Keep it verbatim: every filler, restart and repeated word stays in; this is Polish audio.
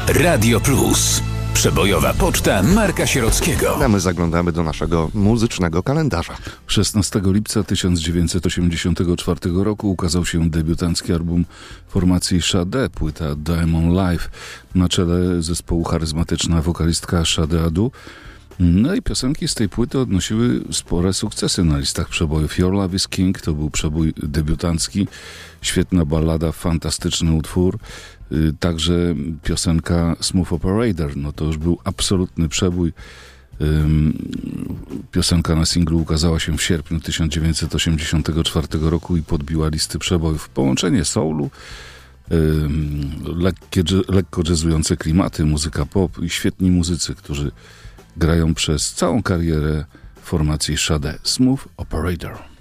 Radio Plus. Przebojowa poczta Marka Sierockiego. A my zaglądamy do naszego muzycznego kalendarza. szesnastego lipca tysiąc dziewięćset osiemdziesiątego czwartego roku ukazał się debiutancki album formacji Sade, płyta Diamond Live. Na czele zespołu charyzmatyczna wokalistka Sade Adu. No i piosenki z tej płyty odnosiły spore sukcesy na listach przebojów. Your Love is King to był przebój debiutancki, świetna ballada, fantastyczny utwór. Także piosenka Smooth Operator, no to już był absolutny przebój. Piosenka na singlu ukazała się w sierpniu tysiąc dziewięćset osiemdziesiątego czwartego roku i podbiła listy przebojów. Połączenie soulu, lekkie, lekko jazzujące klimaty, muzyka pop i świetni muzycy, którzy grają przez całą karierę formacji Sade. Smooth Operator.